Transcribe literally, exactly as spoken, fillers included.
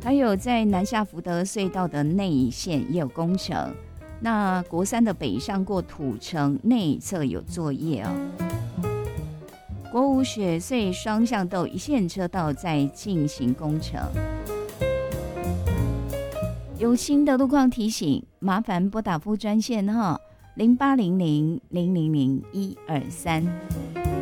还有在南下福德隧道的内线也有工程。那国三的北上过土城内侧有作业哦。国五雪隧双向都一线车道在进行工程。有新的路况提醒，麻烦拨打服务专线哈，零八零零零零零一二三。